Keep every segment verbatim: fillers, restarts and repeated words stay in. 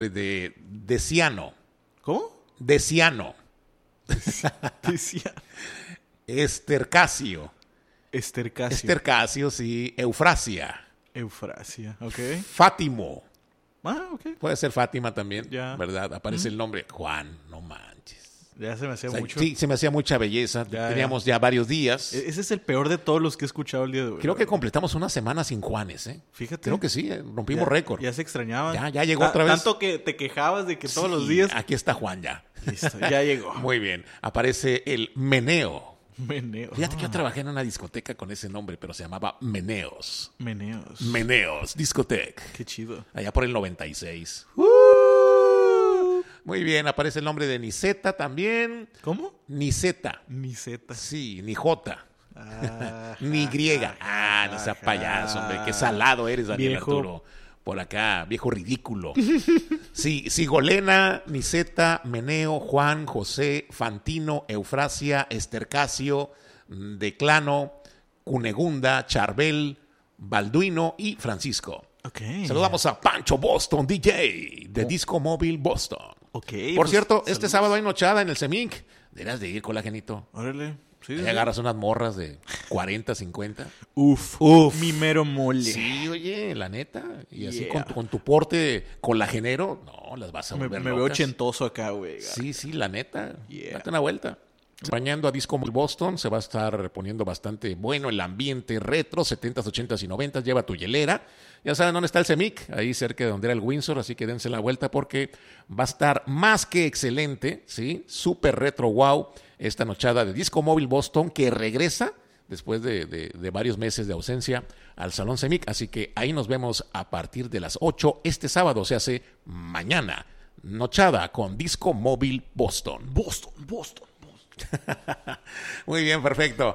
de Deciano. ¿Cómo? Deciano. Decía. Estercasio. Estercasio. Estercasio, sí. Eufrasia. Eufrasia, ok. Fátimo. Ah, ok. Puede ser Fátima también, Ya. ¿verdad? Aparece Mm. el nombre. Juan, no manches. Ya se me hacía O sea, mucho. sí, se me hacía mucha belleza. Ya, Teníamos ya. ya varios días. E- Ese es el peor de todos los que he escuchado el día de hoy. Creo que completamos una semana sin Juanes, ¿eh? Fíjate. Creo que sí, eh, rompimos Ya- récord. Ya se extrañaban. Ya, ya llegó Ta- otra vez. Tanto que te quejabas de que todos Sí, los días. Aquí está Juan ya. Listo, ya llegó. Muy bien. Aparece el Meneo. Meneo. Fíjate que yo Ah, trabajé en una discoteca con ese nombre, pero se llamaba Meneos. Meneos. Meneos, discoteca. Qué chido. Allá por el noventa y seis. Muy bien, aparece el nombre de Niceta también. ¿Cómo? Niceta. Ni Z. Sí, ni J. Ah, Ni griega. Ah, no sea payaso, hombre. Qué salado eres, Daniel Viejo. Arturo. Por acá, viejo ridículo. Sí, Sigolena, Niceta, Meneo, Juan, José, Fantino, Eufrasia, Estercasio, Declano, Cunegunda, Charbel, Balduino y Francisco. Ok. Saludamos a Pancho Boston, D J, de Disco Móvil Boston. Ok. Por pues, cierto, este saludos. sábado hay nochada en el Semic. Deberás de ir, colagenito. Órale. Sí, Ahí sí. agarras unas morras de cuarenta, cincuenta. Uf. Uf. Mi mero mole. Sí, oye, la neta. Y así Yeah. con tu, con tu porte colagenero, no, las vas a Me, volver me veo locas. ochentoso acá, güey. Sí, sí, la neta. Yeah. Date una vuelta. Acompañando a Disco Móvil Boston, se va a estar poniendo bastante bueno el ambiente retro, setentas, ochentas y noventas. Lleva tu hielera. Ya saben dónde está el Semic, ahí cerca de donde era el Windsor, así que dense la vuelta porque va a estar más que excelente, ¿sí? Súper retro, wow, esta nochada de Disco Móvil Boston que regresa después de, de, de varios meses de ausencia al Salón Semic. Así que ahí nos vemos a partir de las ocho este sábado, se hace mañana. Nochada con Disco Móvil Boston. Boston, Boston, Boston. Muy bien, perfecto.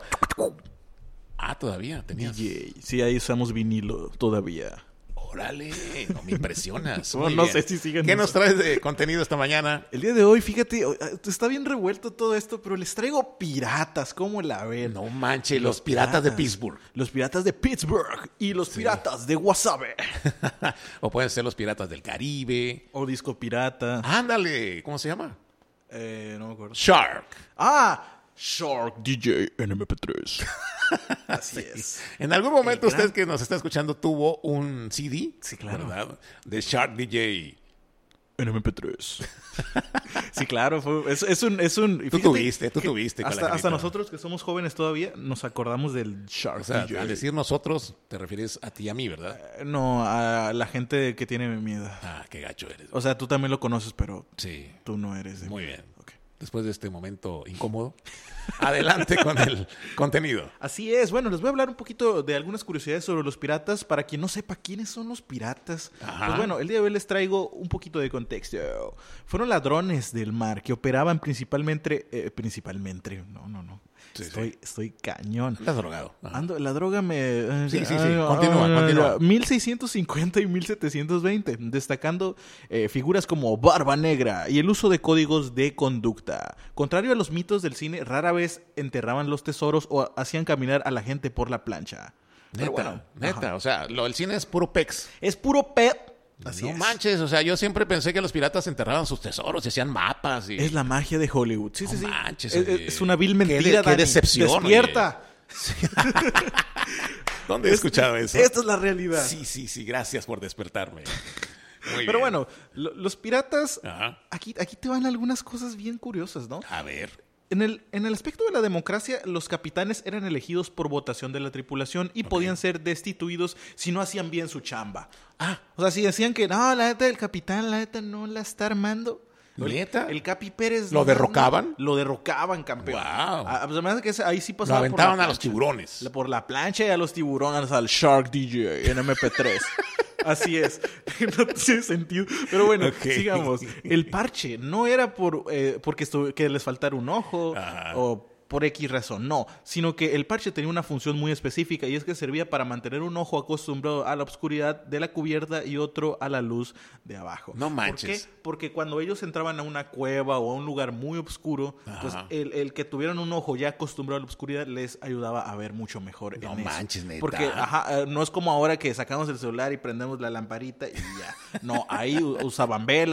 Ah, todavía tenías. D J. Sí, ahí usamos vinilo todavía. Órale, no me impresionas. No, Muy no bien. sé si siguen ¿Qué eso. nos traes de contenido esta mañana? El día de hoy, fíjate, o- está bien revuelto todo esto, pero les traigo piratas, ¿cómo la ven? No manches, los piratas de Pittsburgh. Los piratas de Pittsburgh y los piratas de Wasabe. O pueden ser los piratas del Caribe. O disco pirata. Ándale, ¿cómo se llama? Eh, no me acuerdo. Shark. Ah, Shark D J en M P tres. Así es. En algún momento El gran- usted que nos está escuchando tuvo un C D, Sí, claro. ¿verdad? De Shark D J. En M P tres. Sí, claro. Fue, es, es un... Es un Tú tuviste, tú tuviste, Hasta, Calagarito. hasta nosotros que somos jóvenes todavía nos acordamos del Shark O sea, D J. al decir nosotros, te refieres a ti y a mí, ¿verdad? Eh, No, a la gente que tiene mi edad. Ah, qué gacho eres. O sea, tú también lo conoces, pero Sí, tú no eres de muy mi- bien. Ok. Después de este momento incómodo, adelante con el contenido. Así es. Bueno, les voy a hablar un poquito de algunas curiosidades sobre los piratas. Para quien no sepa quiénes son los piratas. Ajá. Pues bueno, el día de hoy les traigo un poquito de contexto. Fueron ladrones del mar que operaban principalmente... eh, principalmente... No, no, no. Sí, estoy, sí. estoy cañón. Estás drogado. Ajá. Ando, la droga me... eh, Sí, sí, sí. ay, Continúa, ay, continúa. mil seiscientos cincuenta y mil setecientos veinte, destacando eh, figuras como Barba Negra y el uso de códigos de conducta. Contrario a los mitos del cine, rara vez enterraban los tesoros o hacían caminar a la gente por la plancha. Pero Neta, bueno, neta. ajá. O sea, lo del cine es puro pex. Es puro pep. Así no es. manches, o sea, yo siempre pensé que los piratas enterraban sus tesoros y hacían mapas. Y... Es la magia de Hollywood. Sí, No sí, sí. manches, es, oye. es una vil Qué mentira, de- qué Dani. decepción, Despierta. ¿Dónde he escuchado eso? Esta es la realidad. Sí, sí, sí, gracias por despertarme. Muy Pero bien. bueno, lo- los piratas, Ajá. aquí, aquí te van algunas cosas bien curiosas, ¿no? A ver. En el, en el aspecto de la democracia, los capitanes eran elegidos por votación de la tripulación y podían ser destituidos si no hacían bien su chamba. Ah, O sea, si decían que no, la neta del capitán, la neta no la está armando. ¿neta? El Capi Pérez. ¿Lo no, derrocaban? no, lo derrocaban, campeón. Wow. Ah, pues, además de que ese- ahí sí Lo pasaba por la aventaban a los plancha. tiburones. La- Por la plancha y a los tiburones, al Shark D J en M P tres. Así es. No tiene sentido. Pero bueno, Ok. sigamos. El parche no era por eh, porque estu- que les faltara un ojo Ajá. o por X razón, no. Sino que el parche tenía una función muy específica y es que servía para mantener un ojo acostumbrado a la oscuridad de la cubierta y otro a la luz de abajo. No ¿Por manches. qué? Porque cuando ellos entraban a una cueva o a un lugar muy oscuro, pues Ajá. el, el que tuvieran un ojo ya acostumbrado a la oscuridad les ayudaba a ver mucho mejor. No en eso. manches, neta. Porque ajá, eh, no es como ahora que sacamos el celular y prendemos la lamparita y ya. No, ahí u- usaban velas.